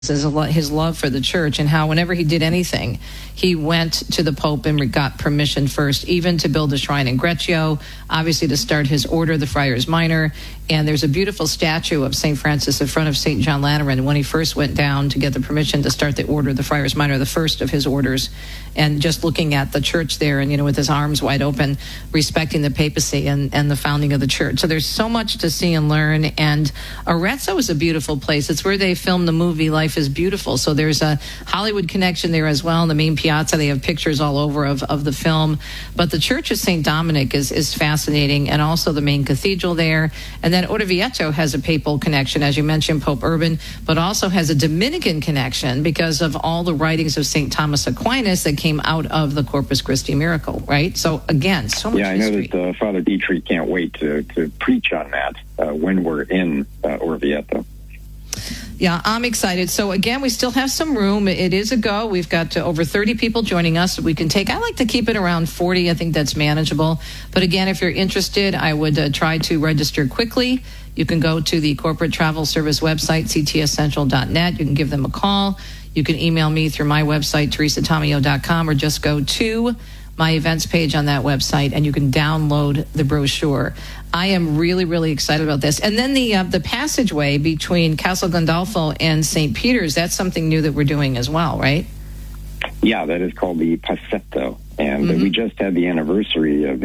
his love for the church, and how whenever he did anything, he went to the Pope and got permission first, even to build a shrine in Greccio, obviously to start his order, the Friars Minor. And there's a beautiful statue of St. Francis in front of St. John Lateran when he first went down to get the permission to start the order, the Friars Minor, the first of his orders. And just looking at the church there and, with his arms wide open, respecting the papacy and the founding of the church. So there's so much to see and learn. And Arezzo is a beautiful place. It's where they filmed the movie Life is Beautiful. So there's a Hollywood connection there as well. In the main piazza, they have pictures all over of the film. But the Church of St. Dominic is fascinating, and also the main cathedral there. And then Orvieto has a papal connection, as you mentioned, Pope Urban, but also has a Dominican connection because of all the writings of St. Thomas Aquinas that came out of the Corpus Christi miracle, right? So again, so much history. I know that Father Dietrich can't wait to preach on that when we're in Orvieto. Yeah, I'm excited. So again, we still have some room. It is a go. We've got over 30 people joining us. We can take, I like to keep it around 40. I think that's manageable. But again, if you're interested, I would try to register quickly. You can go to the Corporate Travel Service website, ctscentral.net. You can give them a call. You can email me through my website, teresatomeo.com, or just go to my events page on that website, and you can download the brochure. I am really, really excited about this. And then the passageway between Castel Gandolfo and St. Peter's, that's something new that we're doing as well, right? Yeah, that is called the Passetto. And we just had the anniversary of the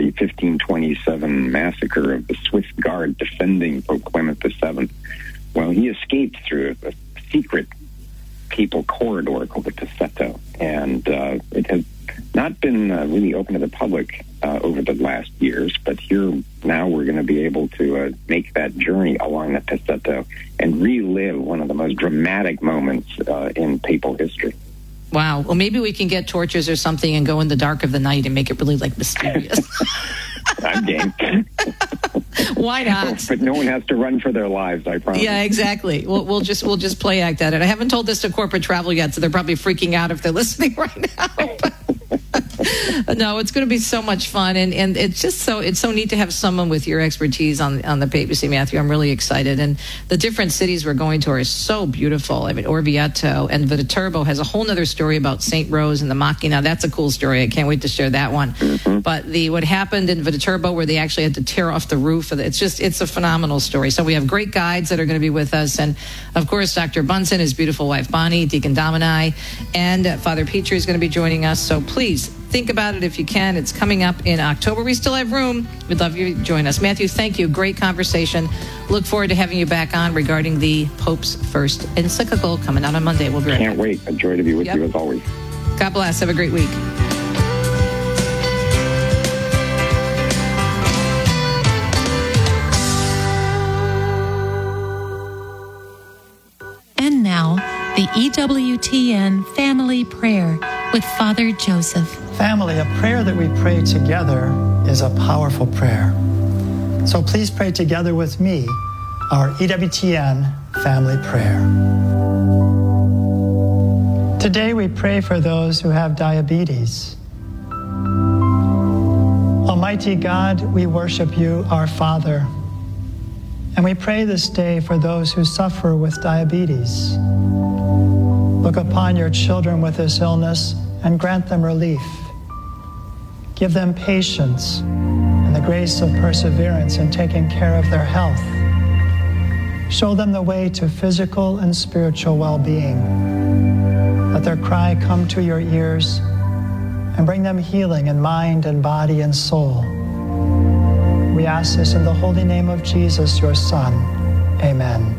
1527 massacre of the Swiss Guard defending Pope Clement VII. Well, he escaped through a secret papal corridor called the Passetto. And it has not been really open to the public over the last years, but here now we're going to be able to make that journey along the Passetto and relive one of the most dramatic moments in papal history. Wow. Well, maybe we can get torches or something and go in the dark of the night and make it really mysterious. I'm game. Why not? But no one has to run for their lives, I promise. Yeah, exactly. We'll just play act at it. I haven't told this to corporate travel yet, so they're probably freaking out if they're listening right now. No, it's going to be so much fun, and it's just so neat to have someone with your expertise on the papacy, Matthew. I'm really excited, and the different cities we're going to are so beautiful. I mean, Orvieto and Viterbo has a whole other story about St. Rose and the Machina. That's a cool story. I can't wait to share that one. Mm-hmm. But what happened in Viterbo, where they actually had to tear off the roof, it's a phenomenal story. So we have great guides that are going to be with us, and of course, Dr. Bunsen, his beautiful wife Bonnie, Deacon Domini, and Father Petrie is going to be joining us. So please think about it if you can. It's coming up in October. We still have room. We'd love you to join us. Matthew, thank you. Great conversation. Look forward to having you back on regarding the Pope's first encyclical coming out on Monday. We'll be right back. Can't wait. A joy to be with you as always. God bless. Have a great week. And now, the EWTN Family Prayer with Father Joseph. Family, a prayer that we pray together is a powerful prayer. So please pray together with me our EWTN Family Prayer. Today we pray for those who have diabetes. Almighty God, we worship you, our Father. And we pray this day for those who suffer with diabetes. Look upon your children with this illness and grant them relief. Give them patience and the grace of perseverance in taking care of their health. Show them the way to physical and spiritual well-being. Let their cry come to your ears and bring them healing in mind and body and soul. We ask this in the holy name of Jesus, your Son. Amen.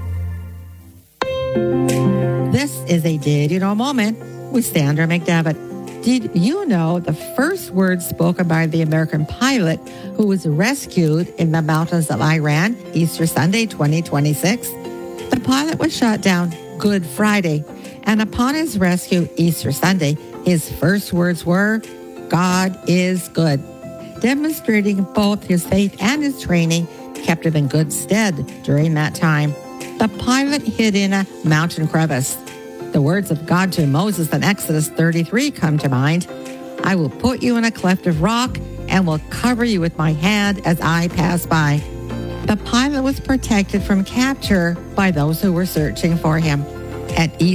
This is a Did You Know moment with Sandra McDevitt. Did you know the first words spoken by the American pilot who was rescued in the mountains of Iran, Easter Sunday, 2026? The pilot was shot down Good Friday, and upon his rescue, Easter Sunday, his first words were, "God is good," demonstrating both his faith and his training kept him in good stead during that time. The pilot hid in a mountain crevice. The words of God to Moses in Exodus 33 come to mind. "I will put you in a cleft of rock and will cover you with my hand as I pass by." The pilot was protected from capture by those who were searching for him. at